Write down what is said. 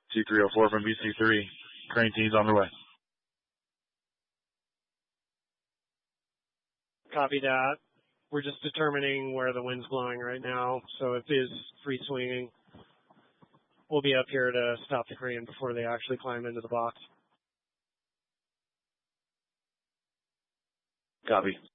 T304 from BC3. Crane team's on their way. Copy that. We're just determining where the wind's blowing right now, so if it is free swinging, we'll be up here to stop the crane before they actually climb into the box. Copy.